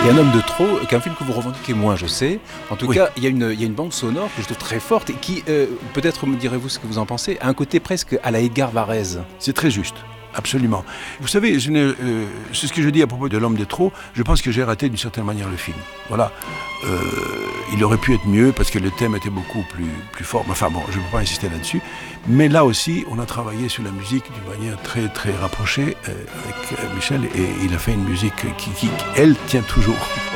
Et Un homme de trop, qu'un film que vous revendiquez moins, je sais. En tout cas, il y a une bande sonore que je trouve très forte et qui, peut-être me direz-vous ce que vous en pensez, a un côté presque à la Edgar Varèse. C'est très juste. Absolument. Vous savez, c'est ce que je dis à propos de L'homme de trop. Je pense que j'ai raté d'une certaine manière le film. Voilà. Il aurait pu être mieux parce que le thème était beaucoup plus fort. Enfin bon, je ne peux pas insister là-dessus. Mais là aussi, on a travaillé sur la musique d'une manière très très rapprochée avec Michel et il a fait une musique qui elle, tient toujours.